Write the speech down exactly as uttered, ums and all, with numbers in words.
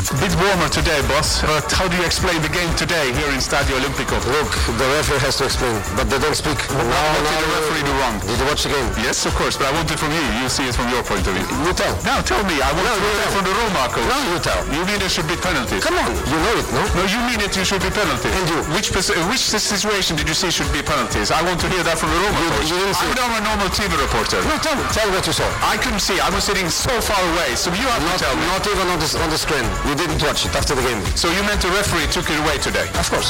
A bit warmer today, boss, but how do you explain the game today here in Stadio Olimpico? Look, the referee has to explain, but they don't speak. What, now, what now, did the referee do wrong? Did you watch the game? Yes, of course, but I want it from you. You see it from your point of view. You tell. Now tell me, I want No, to you hear it tell. from the Roma coach. No, you tell. You mean there should be penalties? Come on, you know it, no? No, you mean it you should be penalties. And you? Which pos- which situation did you see should be penalties? I want to hear that from the Roma You- coach. you didn't see- I'm not a normal T V reporter. No, tell me. Tell what you saw. I couldn't see. I was sitting so far away, so you have Not, to tell me. not even on the, on the screen. You didn't watch it after the game. So you meant the referee took it away today? Of course.